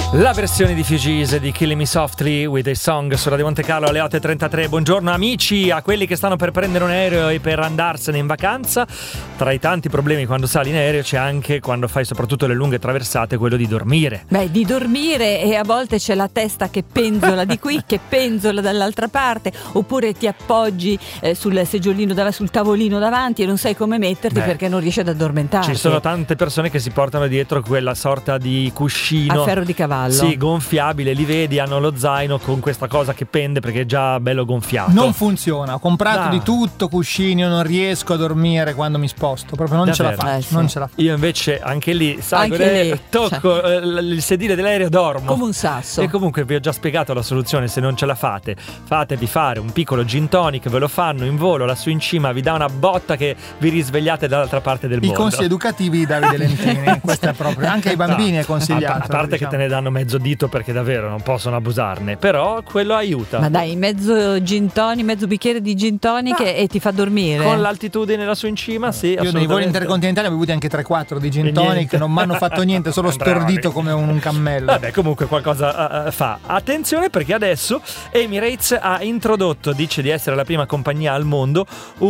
La versione di Fugees di Killing Me Softly with a Song su Radio Monte Carlo alle 8.33. Buongiorno amici, a quelli che stanno per prendere un aereo e per andarsene in vacanza. Tra i tanti problemi quando sali in aereo c'è anche, quando fai soprattutto le lunghe traversate, quello di dormire. Beh, di dormire, e a volte c'è la testa che penzola di qui, che penzola dall'altra parte, oppure ti appoggi sul seggiolino, sul tavolino davanti e non sai come metterti perché non riesci ad addormentarti. Ci sono tante persone che si portano dietro quella sorta di cuscino a ferro di cavallo. Sì, gonfiabile, li vedi, hanno lo zaino con questa cosa che pende perché è già bello gonfiato. Non funziona, ho comprato di tutto, cuscini, io non riesco a dormire quando mi sposto, proprio non ce la faccio, sì. non ce la faccio. Io invece anche lì, sai, tocco il sedile dell'aereo, dormo come un sasso. E comunque vi ho già spiegato la soluzione. Se non ce la fate, fatevi fare un piccolo gin tonic, ve lo fanno in volo lassù in cima, vi dà una botta che vi risvegliate dall'altra parte del mondo. I consigli educativi di Davide Lentini, questo è proprio, anche ai bambini è consigliato. A parte che te ne danno mezzo dito perché davvero non possono abusarne, però quello aiuta. Ma dai, mezzo gin tonic, mezzo bicchiere di gin tonic e ti fa dormire. Con l'altitudine lassù in cima, sì. Io nei voli intercontinentali ho bevuti anche 3-4 di gin tonic, non mi hanno fatto niente, solo stordito come un cammello. Vabbè, comunque qualcosa fa. Attenzione, perché adesso Emirates ha introdotto, dice di essere la prima compagnia al mondo,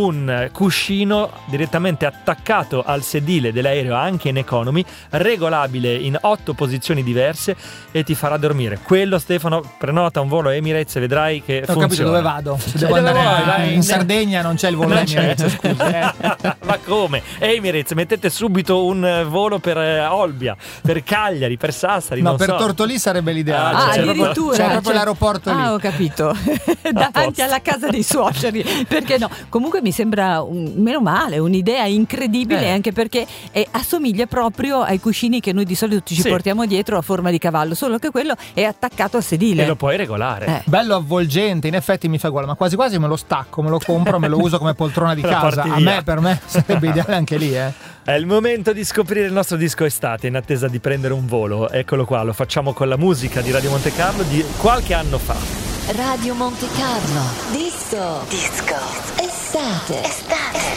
un cuscino direttamente attaccato al sedile dell'aereo anche in economy, regolabile in 8 posizioni diverse e ti farà dormire. Quello, Stefano, prenota un volo Emirates e vedrai che funziona. Ho capito dove vado. Se devo andare in Sardegna non c'è il volo Emirates, scusa. Ma come? Emirates, mettete subito un volo per Olbia, per Cagliari, per Sassari. No, non per so. Tortolì sarebbe l'ideale. Addirittura c'è proprio l'aeroporto lì. Ho capito. Davanti alla casa dei suoceri. Perché no? Comunque mi sembra meno male, un'idea incredibile, anche perché assomiglia proprio ai cuscini che noi di solito ci portiamo dietro a forma di cavallo, solo che quello è attaccato al sedile e lo puoi regolare. Bello avvolgente, in effetti mi fa gola, ma quasi quasi me lo stacco, me lo compro, me lo uso come poltrona di casa. Per me sarebbe ideale anche lì. È il momento di scoprire il nostro disco estate in attesa di prendere un volo. Eccolo qua, lo facciamo con la musica di Radio Monte Carlo di qualche anno fa. Radio Monte Carlo, disco estate.